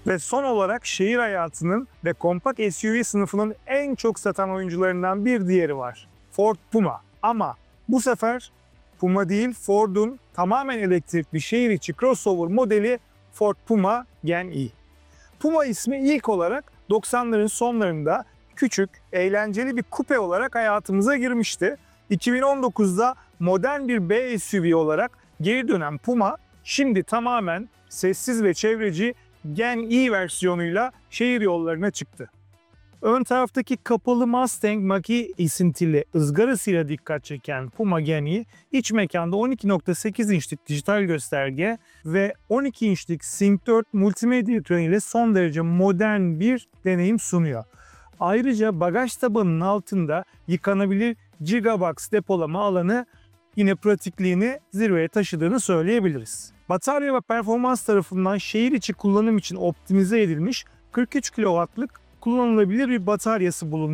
Ve son olarak şehir hayatının ve kompakt SUV sınıfının en çok satan oyuncularından bir diğeri var. Ford Puma. Ama bu sefer Puma değil, Ford'un tamamen elektrikli şehir içi crossover modeli Ford Puma Gen E. Puma ismi ilk olarak 90'ların sonlarında küçük, eğlenceli bir kupe olarak hayatımıza girmişti. 2019'da modern bir B SUV olarak geri dönen Puma, şimdi tamamen sessiz ve çevreci Gen E versiyonuyla şehir yollarına çıktı. Ön taraftaki kapalı Mustang Mach-E esintili ızgarasıyla dikkat çeken Puma Gen E, iç mekanda 12.8 inçlik dijital gösterge ve 12 inçlik Sync 4 multimedya ekranı ile son derece modern bir deneyim sunuyor. Ayrıca bagaj tabanının altında yıkanabilir Gigabox depolama alanı yine pratikliğini zirveye taşıdığını söyleyebiliriz. Batarya ve performans tarafından şehir içi kullanım için optimize edilmiş 43 kW'lık kullanılabilir bir bataryası bulunuyor.